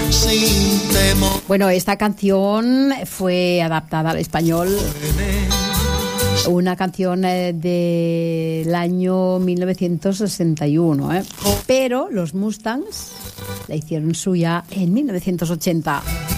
sin temor. Bueno, esta canción fue adaptada al español. Una canción del año 1961, pero los Mustangs la hicieron suya en 1980.